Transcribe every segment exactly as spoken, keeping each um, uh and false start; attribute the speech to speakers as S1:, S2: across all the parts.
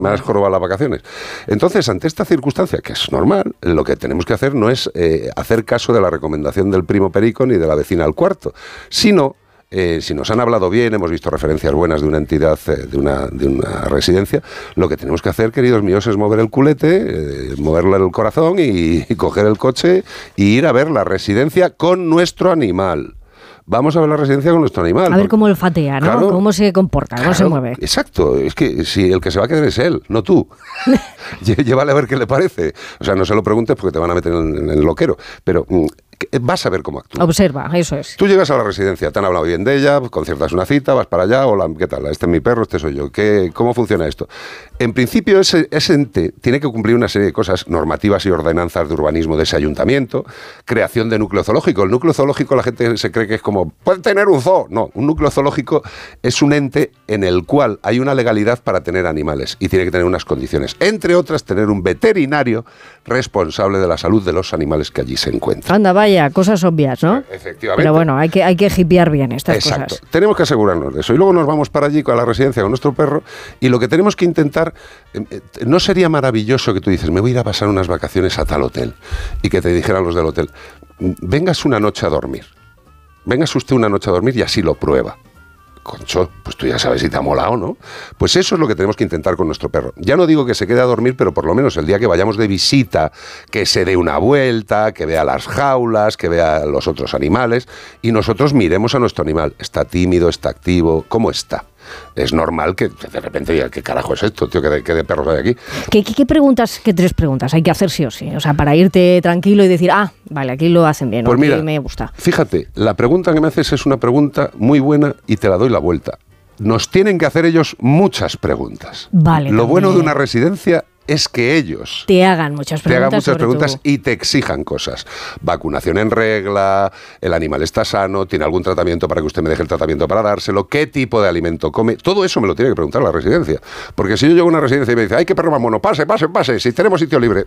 S1: me has jorobado las vacaciones. Entonces, ante esta circunstancia, que es normal, lo que tenemos que hacer no es eh, hacer caso de la recomendación del primo Perico ni de la vecina al cuarto, sino... Eh, si nos han hablado bien, hemos visto referencias buenas de una entidad, eh, de, una, de una residencia, lo que tenemos que hacer, queridos míos, es mover el culete, eh, moverle el corazón y, y coger el coche y ir a ver la residencia con nuestro animal. Vamos a ver la residencia con nuestro animal.
S2: A ver cómo olfatea, ¿no? Claro, cómo se comporta, cómo claro, se mueve.
S1: Exacto, es que si el que se va a quedar es él, no tú. Llévale a ver qué le parece. O sea, no se lo preguntes porque te van a meter en, en el loquero, pero... vas a ver cómo actúa.
S2: Observa, eso es.
S1: Tú llegas a la residencia, te han hablado bien de ella, conciertas una cita, vas para allá, hola, ¿qué tal? Este es mi perro, este soy yo. ¿Qué, ¿Cómo funciona esto? En principio, ese, ese ente tiene que cumplir una serie de cosas normativas y ordenanzas de urbanismo de ese ayuntamiento, creación de núcleo zoológico. El núcleo zoológico la gente se cree que es como, puede tener un zoo. No, un núcleo zoológico es un ente en el cual hay una legalidad para tener animales y tiene que tener unas condiciones. Entre otras, tener un veterinario responsable de la salud de los animales que allí se encuentran.
S2: Anda, vaya, cosas obvias, ¿no?
S1: Efectivamente.
S2: Pero bueno, hay que, hay que hipear bien estas
S1: Exacto.
S2: cosas.
S1: Tenemos que asegurarnos de eso. Y luego nos vamos para allí con la residencia con nuestro perro y lo que tenemos que intentar, eh, ¿no sería maravilloso que tú dices, me voy a ir a pasar unas vacaciones a tal hotel? Y que te dijeran los del hotel, vengas una noche a dormir. Vengas usted una noche a dormir y así lo prueba. Concho, pues tú ya sabes si te ha molado, ¿no? Pues eso es lo que tenemos que intentar con nuestro perro. Ya no digo que se quede a dormir, pero por lo menos el día que vayamos de visita, que se dé una vuelta, que vea las jaulas, que vea los otros animales, y nosotros miremos a nuestro animal. ¿Está tímido? ¿Está activo? ¿Cómo está? Es normal que de repente diga, ¿qué carajo es esto, tío? ¿Qué de, qué de perros hay aquí?
S2: ¿Qué, qué, qué preguntas, qué tres preguntas hay que hacer sí o sí? O sea, para irte tranquilo y decir, ah, vale, aquí lo hacen bien,
S1: pues
S2: aquí
S1: mira,
S2: me gusta.
S1: Fíjate, la pregunta que me haces es una pregunta muy buena y te la doy la vuelta. Nos tienen que hacer ellos muchas preguntas.
S2: Vale.
S1: Lo
S2: también.
S1: Bueno de una residencia es que ellos
S2: te hagan muchas preguntas,
S1: te hagan muchas preguntas
S2: todo.
S1: Y te exijan cosas. Vacunación en regla, el animal está sano, tiene algún tratamiento para que usted me deje el tratamiento para dárselo, qué tipo de alimento come, todo eso me lo tiene que preguntar la residencia. Porque si yo llego a una residencia y me dice, ay, qué perro más mono, pase, pase, pase, si tenemos sitio libre,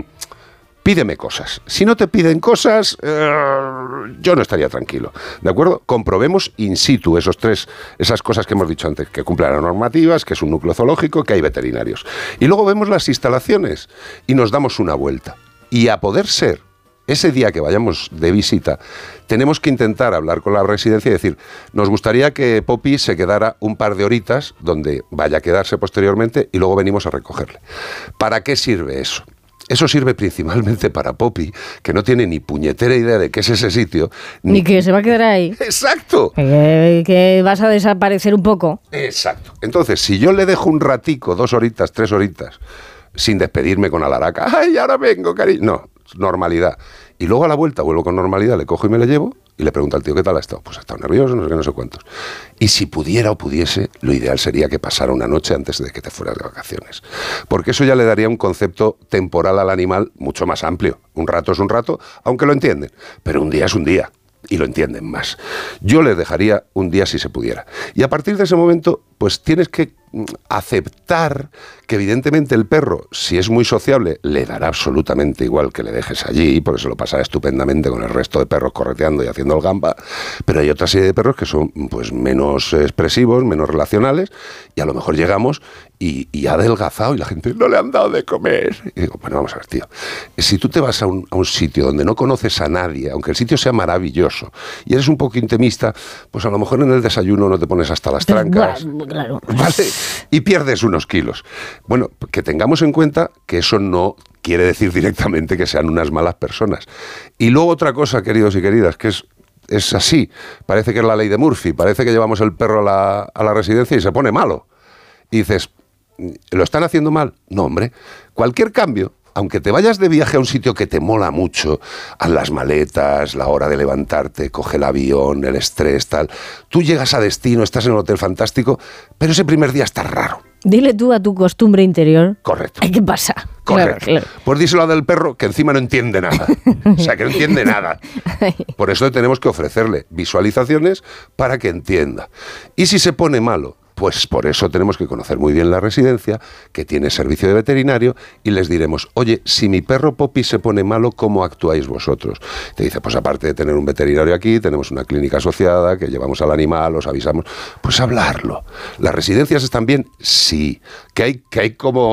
S1: pídeme cosas. Si no te piden cosas, eh, yo no estaría tranquilo. ¿De acuerdo? Comprobemos in situ esos tres, esas cosas que hemos dicho antes, que cumplan las normativas, que es un núcleo zoológico, que hay veterinarios. Y luego vemos las instalaciones y nos damos una vuelta. Y a poder ser, ese día que vayamos de visita, tenemos que intentar hablar con la residencia y decir, nos gustaría que Poppy se quedara un par de horitas donde vaya a quedarse posteriormente y luego venimos a recogerle. ¿Para qué sirve eso? Eso sirve principalmente para Poppy, que no tiene ni puñetera idea de qué es ese sitio.
S2: Ni, ni que se va a quedar ahí.
S1: ¡Exacto!
S2: Que, que vas a desaparecer un poco.
S1: Exacto. Entonces, si yo le dejo un ratico, dos horitas, tres horitas, sin despedirme con alaraca, ¡ay, ahora vengo, cariño! No, normalidad. Y luego a la vuelta vuelvo con normalidad, le cojo y me le llevo, y le pregunto al tío, ¿qué tal ha estado? Pues ha estado nervioso, no sé qué, no sé cuántos. Y si pudiera o pudiese, lo ideal sería que pasara una noche antes de que te fueras de vacaciones. Porque eso ya le daría un concepto temporal al animal mucho más amplio. Un rato es un rato, aunque lo entienden, pero un día es un día. Y lo entienden más. Yo les dejaría un día si se pudiera. Y a partir de ese momento, pues tienes que aceptar que evidentemente el perro, si es muy sociable, le dará absolutamente igual que le dejes allí, porque se lo pasará estupendamente con el resto de perros correteando y haciendo el gamba, pero hay otra serie de perros que son pues menos expresivos, menos relacionales, y a lo mejor llegamos y, y ha adelgazado y la gente, no le han dado de comer. Y digo, bueno, vamos a ver, tío, si tú te vas a un, a un sitio donde no conoces a nadie, aunque el sitio sea maravilloso, y eres un poco intimista, pues a lo mejor en el desayuno no te pones hasta las trancas.
S2: Claro.
S1: ¿Vale? Y pierdes unos kilos. Bueno, que tengamos en cuenta que eso no quiere decir directamente que sean unas malas personas. Y luego otra cosa, queridos y queridas, que es, es así. Parece que es la ley de Murphy. Parece que llevamos el perro a la, a la residencia y se pone malo. Y dices, ¿lo están haciendo mal? No, hombre. Cualquier cambio, aunque te vayas de viaje a un sitio que te mola mucho, haz las maletas, la hora de levantarte, coge el avión, el estrés, tal. Tú llegas a destino, estás en un hotel fantástico, pero ese primer día está raro.
S2: Dile tú a tu costumbre interior.
S1: Correcto.
S2: ¿Qué pasa?
S1: Correcto.
S2: Claro, claro.
S1: Pues díselo del perro, que encima no entiende nada. O sea, que no entiende nada. Por eso tenemos que ofrecerle visualizaciones para que entienda. Y si se pone malo, Pues por eso tenemos que conocer muy bien la residencia, que tiene servicio de veterinario, y les diremos, oye, si mi perro Poppy se pone malo, ¿cómo actuáis vosotros? Te dice, pues aparte de tener un veterinario aquí, tenemos una clínica asociada, que llevamos al animal, os avisamos. Pues hablarlo. ¿Las residencias están bien? Sí. ¿Que hay, que hay como